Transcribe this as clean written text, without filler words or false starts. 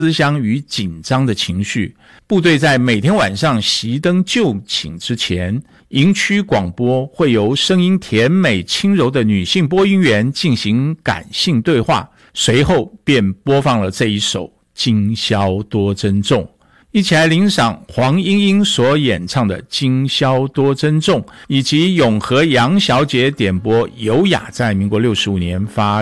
思乡与紧张的情绪。部队在每天晚上熄灯就寝之前，营区广播会由声音甜美轻柔的女性播音员进行感性对话，随后便播放了这一首《今宵多珍重》。一起来领赏黄莺莺所演唱的《今宵多珍重》，以及永和杨小姐点播优雅在民国65年发